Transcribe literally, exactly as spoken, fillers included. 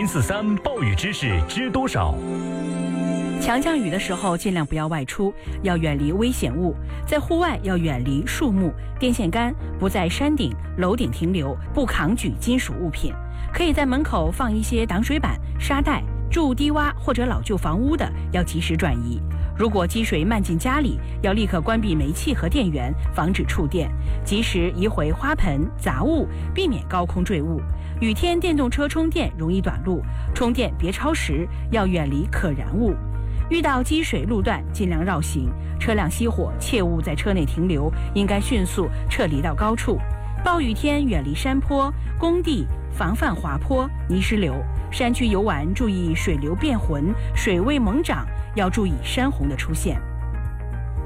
零四三暴雨知识知多少？ 强降雨的时候，尽量不要外出，要远离危险物。在户外要远离树木、电线杆，不在山顶、楼顶停留，不扛举金属物品。可以在门口放一些挡水板、沙袋。住低洼或者老旧房屋的，要及时转移。如果积水漫进家里，要立刻关闭煤气和电源，防止触电。及时移回花盆、杂物，避免高空坠物。雨天电动车充电容易短路，充电别超时，要远离可燃物。遇到积水路段，尽量绕行。车辆熄火，切勿在车内停留，应该迅速撤离到高处。暴雨天远离山坡、工地，防范滑坡、泥石流。山区游玩注意水流变浑，水位猛涨，要注意山洪的出现。